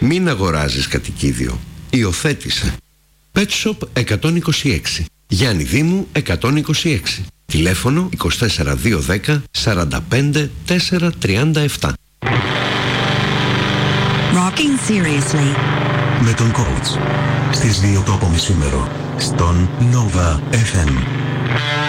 Μην αγοράζεις κατοικίδιο. Υιοθέτησε. Pet Shop 126. Γιάννη Δήμου 126. Τηλέφωνο 24210 45 437. Rocking seriously. Με τον coach στις 2 το απομισήμερο στον Nova FM.